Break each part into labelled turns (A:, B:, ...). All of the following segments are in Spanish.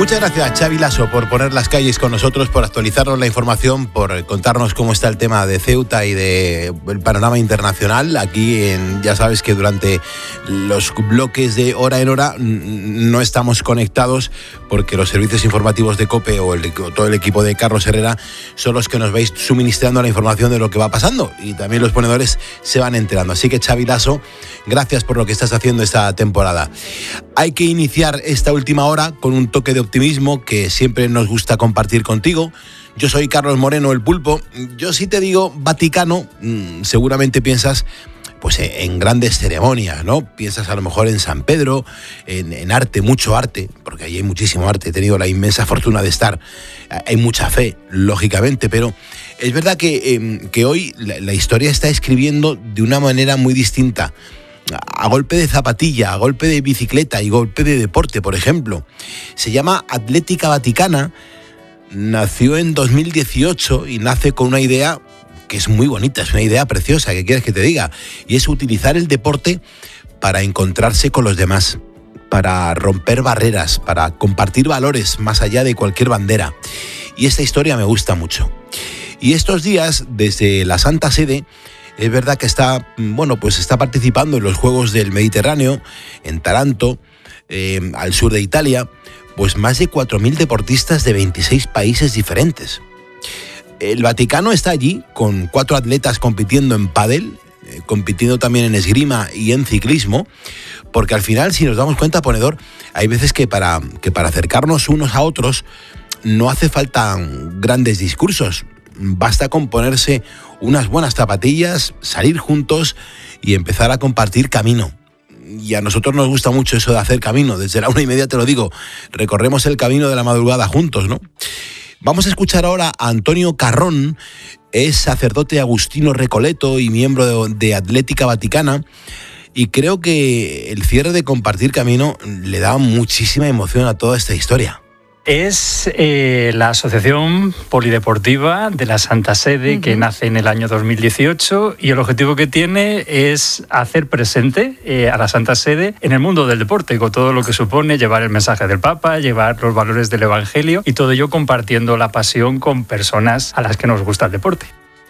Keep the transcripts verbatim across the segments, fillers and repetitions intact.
A: Muchas gracias, Xavi Laso, por poner las calles con nosotros, por actualizarnos la información, por contarnos cómo está el tema de Ceuta y del panorama internacional. Aquí, en, ya sabes que durante los bloques de hora en hora no estamos conectados porque los servicios informativos de COPE o, el, o todo el equipo de Carlos Herrera son los que nos vais suministrando la información de lo que va pasando y también los ponedores se van enterando. Así que, Xavi Laso, gracias por lo que estás haciendo esta temporada. Hay que iniciar esta última hora con un toque de optimismo que siempre nos gusta compartir contigo. Yo soy Carlos Moreno, el Pulpo. Yo si te digo Vaticano, seguramente piensas pues en grandes ceremonias, ¿no? Piensas a lo mejor en San Pedro, en, en arte, mucho arte, porque allí hay muchísimo arte. He tenido la inmensa fortuna de estar. Hay mucha fe, lógicamente, pero es verdad que, eh, que hoy la, la historia está escribiendo de una manera muy distinta. A golpe de zapatilla, a golpe de bicicleta y golpe de deporte, por ejemplo. Se llama Atlética Vaticana, nació en dos mil dieciocho y nace con una idea que es muy bonita, es una idea preciosa, ¿qué quieres que te diga? Y es utilizar el deporte para encontrarse con los demás, para romper barreras, para compartir valores más allá de cualquier bandera. Y esta historia me gusta mucho. Y estos días, desde la Santa Sede, es verdad que está, bueno, pues está participando en los Juegos del Mediterráneo, en Taranto, eh, al sur de Italia, pues más de cuatro mil deportistas de veintiséis países diferentes. El Vaticano está allí con cuatro atletas compitiendo en pádel, eh, compitiendo también en esgrima y en ciclismo, porque al final, si nos damos cuenta, ponedor, hay veces que para, que para acercarnos unos a otros no hace falta grandes discursos. Basta con ponerse unas buenas zapatillas, salir juntos y empezar a compartir camino. Y a nosotros nos gusta mucho eso de hacer camino. Desde la una y media te lo digo, recorremos el camino de la madrugada juntos, ¿no? Vamos a escuchar ahora a Antonio Carrón, es sacerdote agustino recoleto y miembro de, de Atlética Vaticana. Y creo que el cierre de Compartir Camino le da muchísima emoción a toda esta historia.
B: Es eh, la Asociación Polideportiva de la Santa Sede, uh-huh. que nace en el año dos mil dieciocho y el objetivo que tiene es hacer presente eh, a la Santa Sede en el mundo del deporte, con todo lo que supone llevar el mensaje del Papa, llevar los valores del Evangelio y todo ello compartiendo la pasión con personas a las que nos gusta el deporte.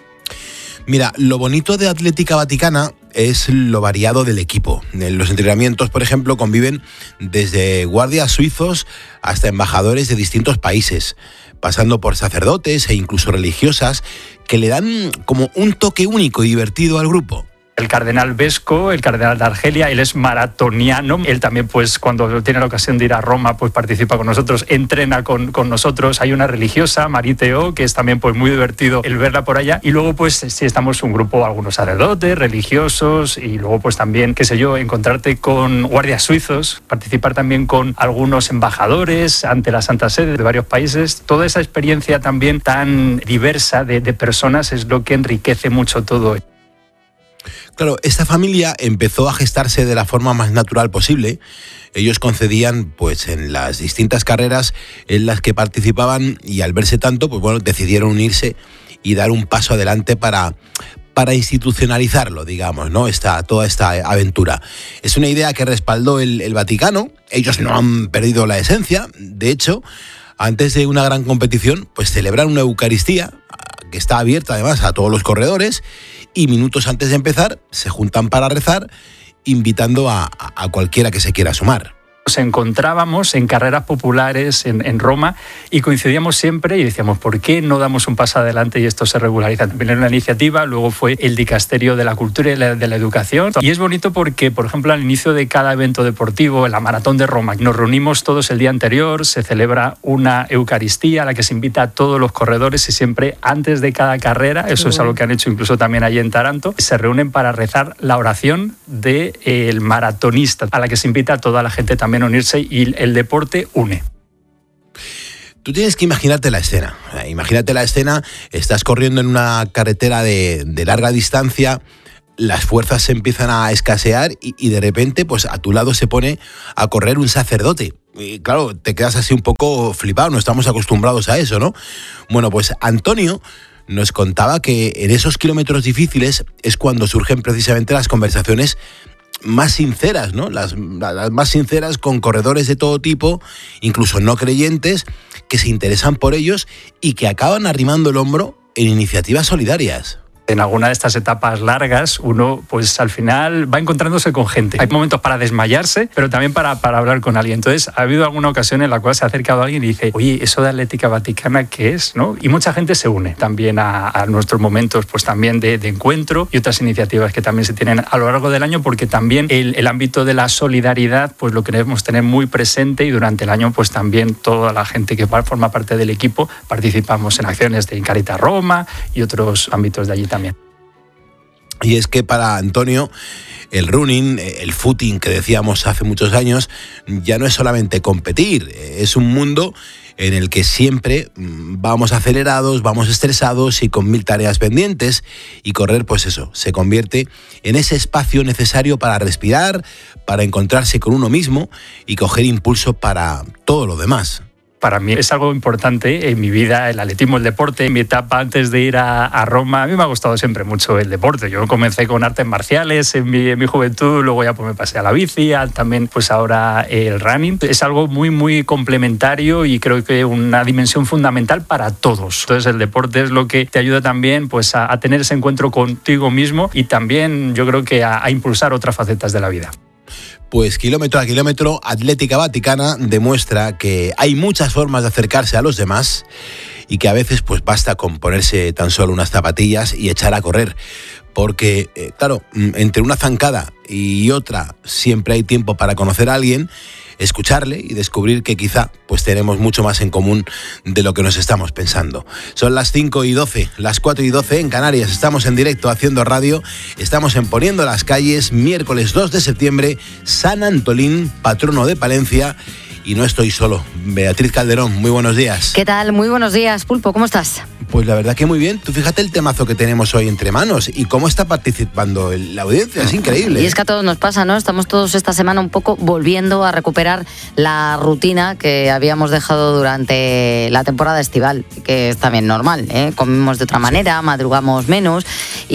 A: Mira, lo bonito de Atlética Vaticana es lo variado del equipo. En los entrenamientos, por ejemplo, conviven desde guardias suizos hasta embajadores de distintos países, pasando por sacerdotes e incluso religiosas que le dan como un toque único y divertido al grupo.
B: El cardenal Vesco, el cardenal de Argelia, él es maratoniano. Él también, pues, cuando tiene la ocasión de ir a Roma, pues participa con nosotros, entrena con, con nosotros. Hay una religiosa, Mariteo, que es también pues muy divertido el verla por allá. Y luego, pues, sí estamos un grupo, algunos sacerdotes, religiosos, y luego, pues, también, qué sé yo, encontrarte con guardias suizos, participar también con algunos embajadores ante la Santa Sede de varios países. Toda esa experiencia también tan diversa de, de personas es lo que enriquece mucho todo.
A: Claro, esta familia empezó a gestarse de la forma más natural posible. Ellos concedían, pues, en las distintas carreras en las que participaban y al verse tanto, pues bueno, decidieron unirse y dar un paso adelante para, para institucionalizarlo, digamos, ¿no? Esta, toda esta aventura. Es una idea que respaldó el, el Vaticano. Ellos no han perdido la esencia. De hecho, antes de una gran competición, pues celebran una Eucaristía que está abierta además a todos los corredores. Y minutos antes de empezar, se juntan para rezar, invitando a, a cualquiera que se quiera sumar.
B: Nos encontrábamos en carreras populares en, en Roma y coincidíamos siempre y decíamos, ¿por qué no damos un paso adelante y esto se regulariza? También era una iniciativa, luego fue el Dicasterio de la Cultura y la, de la Educación. Y es bonito porque, por ejemplo, al inicio de cada evento deportivo, en la Maratón de Roma, nos reunimos todos el día anterior, se celebra una Eucaristía a la que se invita a todos los corredores y siempre antes de cada carrera, eso es algo que han hecho incluso también allí en Taranto, se reúnen para rezar la oración del maratonista, a la que se invita a toda la gente también a unirse y el deporte une.
A: Tú tienes que imaginarte la escena. Imagínate la escena, estás corriendo en una carretera de, de larga distancia, las fuerzas se empiezan a escasear y, y de repente, pues a tu lado se pone a correr un sacerdote. Y claro, te quedas así un poco flipado, no estamos acostumbrados a eso, ¿no? Bueno, pues Antonio nos contaba que en esos kilómetros difíciles es cuando surgen precisamente las conversaciones más sinceras, ¿no? Las, las más sinceras con corredores de todo tipo, incluso no creyentes, que se interesan por ellos y que acaban arrimando el hombro en iniciativas solidarias.
B: En alguna de estas etapas largas, uno pues al final va encontrándose con gente. Hay momentos para desmayarse, pero también para, para hablar con alguien. Entonces, ha habido alguna ocasión en la cual se ha acercado alguien y dice, oye, ¿eso de Atlética Vaticana qué es? ¿No? Y mucha gente se une también a, a nuestros momentos pues también de, de encuentro y otras iniciativas que también se tienen a lo largo del año, porque también el, el ámbito de la solidaridad pues lo queremos tener muy presente, y durante el año pues también toda la gente que forma parte del equipo participamos en acciones de Caritas Roma y otros ámbitos de allí también.
A: Y es que para Antonio el running, el footing que decíamos hace muchos años, ya no es solamente competir, es un mundo en el que siempre vamos acelerados, vamos estresados y con mil tareas pendientes, y correr, pues eso, se convierte en ese espacio necesario para respirar, para encontrarse con uno mismo y coger impulso para todo lo demás.
B: Para mí es algo importante en mi vida, el atletismo, el deporte. En mi etapa antes de ir a, a Roma, a mí me ha gustado siempre mucho el deporte. Yo comencé con artes marciales en mi, en mi juventud, luego ya pues me pasé a la bici, también pues ahora el running. Es algo muy, muy complementario y creo que una dimensión fundamental para todos. Entonces el deporte es lo que te ayuda también pues a, a tener ese encuentro contigo mismo, y también yo creo que a, a impulsar otras facetas de la vida.
A: Pues kilómetro a kilómetro, Atlética Vaticana demuestra que hay muchas formas de acercarse a los demás y que a veces pues basta con ponerse tan solo unas zapatillas y echar a correr. Porque, eh, claro, entre una zancada y otra siempre hay tiempo para conocer a alguien, escucharle y descubrir que quizá pues tenemos mucho más en común de lo que nos estamos pensando. Son las cinco y doce, las cuatro y doce en Canarias. Estamos en directo haciendo radio. Estamos en Poniendo las Calles, miércoles dos de septiembre, San Antolín, patrono de Palencia. Y no estoy solo. Beatriz Calderón, muy buenos días.
C: ¿Qué tal? Muy buenos días, Pulpo, ¿cómo estás?
A: Pues la verdad que muy bien. Tú fíjate el temazo que tenemos hoy entre manos y cómo está participando la audiencia, es increíble.
C: Y es que a todos nos pasa, ¿no? Estamos todos esta semana un poco volviendo a recuperar la rutina que habíamos dejado durante la temporada estival, que es también normal, ¿eh? Comemos de otra manera, madrugamos menos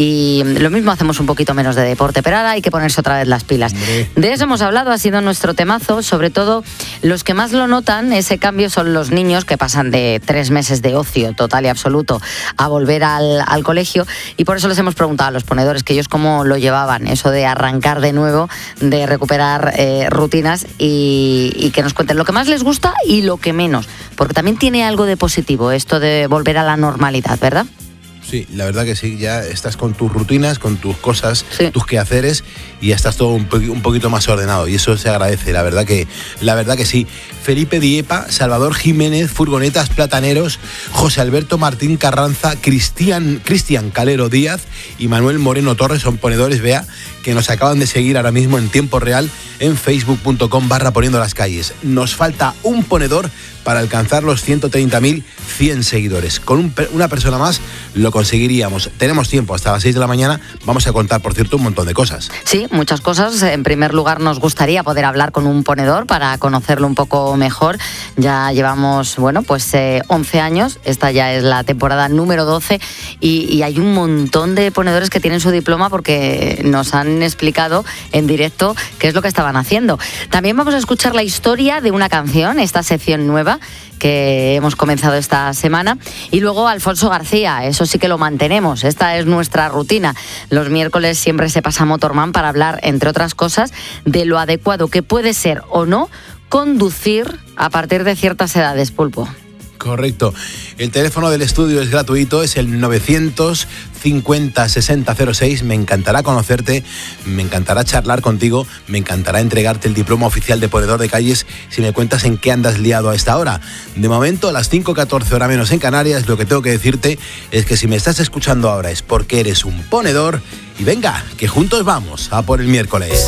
C: y lo mismo, hacemos un poquito menos de deporte, pero ahora hay que ponerse otra vez las pilas. Hombre. De eso hemos hablado, ha sido nuestro temazo, sobre todo los que más lo notan, ese cambio, son los niños que pasan de tres meses de ocio total y absoluto a volver al, al colegio, y por eso les hemos preguntado a los ponedores que ellos cómo lo llevaban, eso de arrancar de nuevo, de recuperar eh, rutinas y, y que nos cuenten lo que más les gusta y lo que menos, porque también tiene algo de positivo esto de volver a la normalidad, ¿verdad?
A: Sí, la verdad que sí, ya estás con tus rutinas, con tus cosas, sí. tus quehaceres, y ya estás todo un, po- un poquito más ordenado, y eso se agradece, la verdad que, la verdad que sí. Felipe Diepa, Salvador Jiménez, Furgonetas Plataneros, José Alberto Martín Carranza, Cristian, Cristian Calero Díaz y Manuel Moreno Torres son ponedores, vea, que nos acaban de seguir ahora mismo en tiempo real en facebook.com barra poniendo las calles. Nos falta un ponedor para alcanzar los ciento treinta mil cien seguidores. Con un, una persona más lo conseguiríamos. Tenemos tiempo hasta las seis de la mañana. Vamos a contar, por cierto, un montón de cosas.
C: Sí, muchas cosas. En primer lugar, nos gustaría poder hablar con un ponedor para conocerlo un poco mejor. Ya llevamos, bueno, pues eh, once años. Esta ya es la temporada número doce y, y hay un montón de ponedores que tienen su diploma porque nos han explicado en directo qué es lo que estaban haciendo. También vamos a escuchar la historia de una canción, esta sección nueva que hemos comenzado esta semana, y luego Alfonso García, eso sí que lo mantenemos, esta es nuestra rutina. Los miércoles siempre se pasa Motorman para hablar, entre otras cosas, de lo adecuado que puede ser o no conducir a partir de ciertas edades, Pulpo.
A: Correcto. El teléfono del estudio es gratuito, es el novecientos cincuenta sesenta cero seis. Me encantará conocerte, me encantará charlar contigo, me encantará entregarte el diploma oficial de ponedor de calles si me cuentas en qué andas liado a esta hora. De momento, a las cinco catorce, hora menos en Canarias, lo que tengo que decirte es que si me estás escuchando ahora es porque eres un ponedor, y venga, que juntos vamos a por el miércoles.